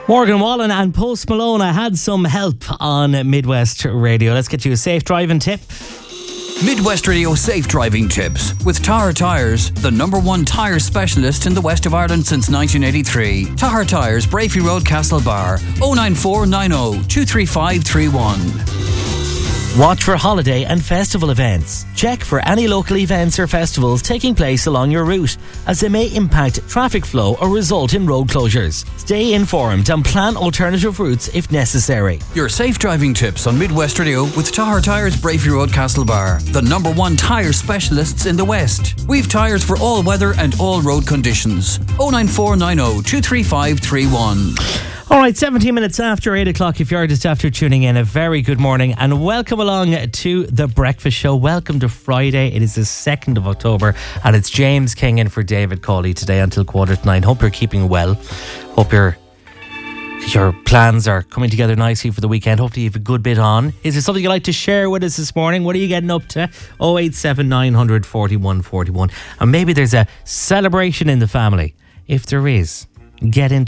Morgan Wallen and Post Malone. I had some help on Midwest Radio. Let's get you a safe driving tip. Midwest Radio safe driving tips with Tahar Tyres, the #1 tyre specialist in the west of Ireland since 1983. Tahar Tyres, Brafey Road, Castlebar, 09490 23531. Watch for holiday and festival events. Check for any local events or festivals taking place along your route, as they may impact traffic flow or result in road closures. Stay informed and plan alternative routes if necessary. Your safe driving tips on Midwest Radio with Tahar Tyres, Brafey Road, Castlebar, the #1 tyre specialists in the West. We've tyres for all weather and all road conditions. 09490 23531. All right, 17 minutes after 8 o'clock. If you're just after tuning in, a very good morning and welcome along to The Breakfast Show. Welcome to Friday. It is the 2nd of October and it's James King in for David Cawley today until 8:45. Hope you're keeping well. Hope your plans are coming together nicely for the weekend. Hopefully you have a good bit on. Is there something you'd like to share with us this morning? What are you getting up to? 087 900 41 41. And maybe there's a celebration in the family. If there is, get into